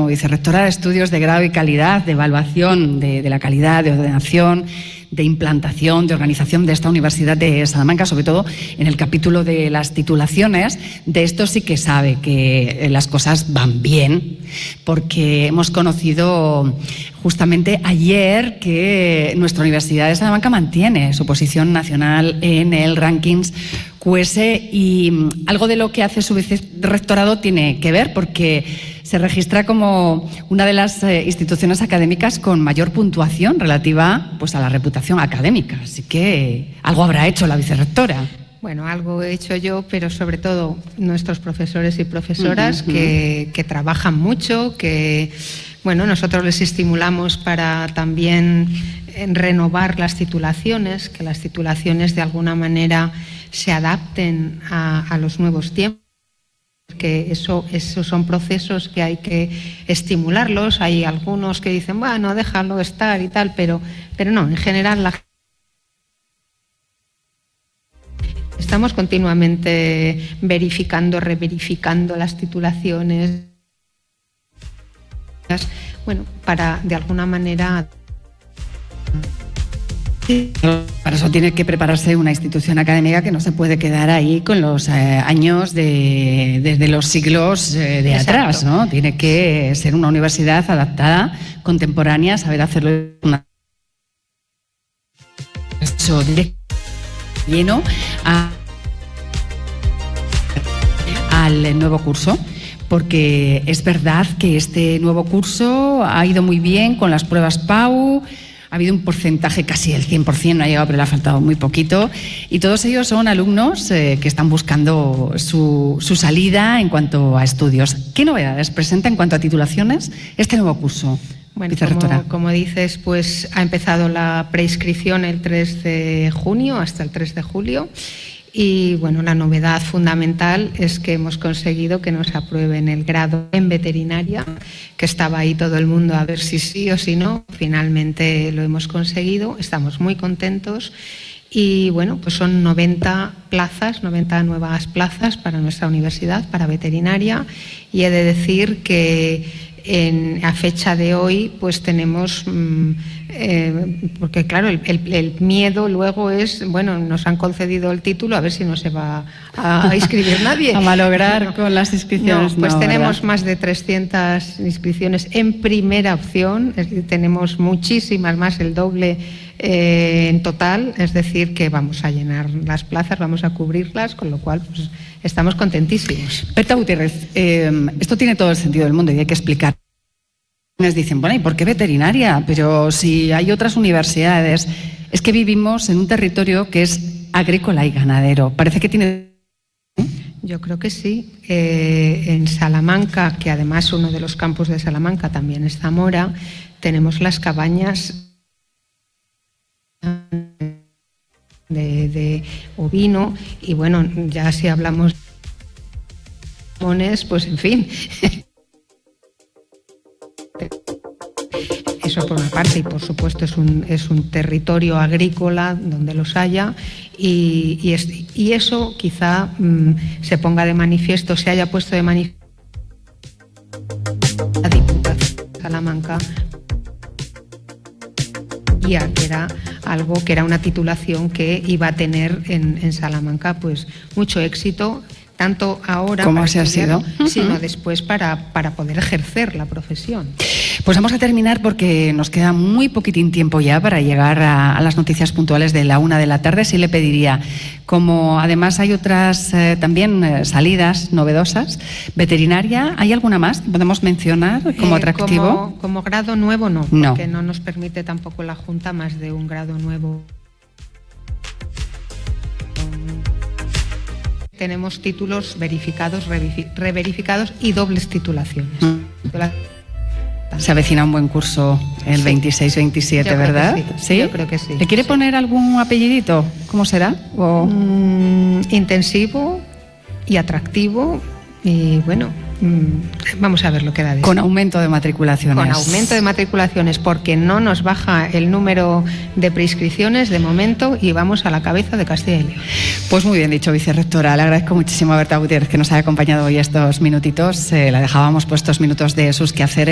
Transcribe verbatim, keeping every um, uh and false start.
como vicerrectora de Estudios de Grado y Calidad, de evaluación de, de la calidad, de ordenación, de implantación, de organización de esta Universidad de Salamanca, sobre todo en el capítulo de las titulaciones. De esto sí que sabe que las cosas van bien, porque hemos conocido justamente ayer que nuestra Universidad de Salamanca mantiene su posición nacional en el rankings Q S, y algo de lo que hace su vicerrectorado tiene que ver, porque se registra como una de las eh, instituciones académicas con mayor puntuación relativa, pues, a la reputación académica. Así que algo habrá hecho la vicerrectora. Bueno, algo he hecho yo, pero sobre todo nuestros profesores y profesoras, uh-huh, que, que trabajan mucho, que, bueno, nosotros les estimulamos para también renovar las titulaciones, que las titulaciones de alguna manera se adapten a, a los nuevos tiempos, que eso, esos son procesos que hay que estimularlos. Hay algunos que dicen, bueno, déjalo estar y tal, pero, pero no, en general la estamos continuamente verificando, reverificando las titulaciones, bueno, para de alguna manera. Para eso tiene que prepararse una institución académica que no se puede quedar ahí con los eh, años de, desde los siglos eh, de Exacto. atrás, ¿no? Tiene que ser una universidad adaptada, contemporánea, saber hacerlo una... eso lleno a... al nuevo curso. Porque es verdad que este nuevo curso ha ido muy bien con las pruebas P A U. Ha habido un porcentaje, casi el cien por cien, no ha llegado, pero le ha faltado muy poquito. Y todos ellos son alumnos eh, que están buscando su, su salida en cuanto a estudios. ¿Qué novedades presenta en cuanto a titulaciones este nuevo curso, bueno, vicerrectora? Como, como dices, pues ha empezado la preinscripción el tres de junio hasta el tres de julio. Y bueno, la novedad fundamental es que hemos conseguido que nos aprueben el grado en veterinaria, que estaba ahí todo el mundo a ver si sí o si no. Finalmente lo hemos conseguido, estamos muy contentos. Y bueno, pues son noventa plazas, noventa nuevas plazas para nuestra universidad, para veterinaria. Y he de decir que en, a fecha de hoy pues tenemos... Mmm, Eh, porque claro, el, el, el miedo luego es, bueno, nos han concedido el título, a ver si no se va a, a inscribir nadie. A malograr no, con las inscripciones. No, pues no, tenemos ¿verdad? Más de trescientas inscripciones en primera opción, es decir, tenemos muchísimas más, el doble eh, en total, es decir, que vamos a llenar las plazas, vamos a cubrirlas, con lo cual pues estamos contentísimos. Berta Gutiérrez, eh, esto tiene todo el sentido del mundo y hay que explicar. Dicen, bueno, ¿y por qué veterinaria? Pero si hay otras universidades. Es que vivimos en un territorio que es agrícola y ganadero. Parece que tiene... Yo creo que sí. Eh, en Salamanca, que además uno de los campus de Salamanca también es Zamora, tenemos las cabañas de, de ovino, y bueno, ya si hablamos de jamones, pues en fin... Eso por una parte, y por supuesto es un, es un territorio agrícola donde los haya, y, y, es, y eso quizá mmm, se ponga de manifiesto, se haya puesto de manifiesto la Diputación de Salamanca, ya que era algo que era una titulación que iba a tener en, en Salamanca pues mucho éxito, tanto ahora como se ha sido, sino después para, para poder ejercer la profesión. Pues vamos a terminar porque nos queda muy poquitín tiempo ya para llegar a, a las noticias puntuales de la una de la tarde. Sí le pediría, como además hay otras eh, también eh, salidas novedosas, veterinaria, ¿hay alguna más que podemos mencionar como atractivo? Eh, como, como grado nuevo no, no, porque no nos permite tampoco la Junta más de un grado nuevo. Tenemos títulos verificados, reverificados y dobles titulaciones. Mm. Se avecina un buen curso el sí. veintiséis veintisiete, ¿verdad? Sí. ¿Sí? Yo creo que sí. ¿Le quiere sí. poner algún apellidito? ¿Cómo será? ¿O... Mm, intensivo y atractivo, y bueno, mm, vamos a ver lo que da de Con eso. Aumento de matriculaciones. Con aumento de matriculaciones, porque no nos baja el número de preinscripciones de momento y vamos a la cabeza de Castilla y León. Pues muy bien dicho, vicerrectora. Le agradezco muchísimo a Berta Gutiérrez que nos haya acompañado hoy estos minutitos. Eh, la dejábamos puestos minutos de sus quehaceres.